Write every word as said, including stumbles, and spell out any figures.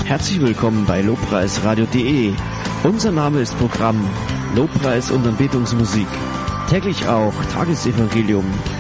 Herzlich willkommen bei lobpreisradio punkt de. Unser Name ist Programm Lobpreis und Anbetungsmusik. Täglich auch Tagesevangelium,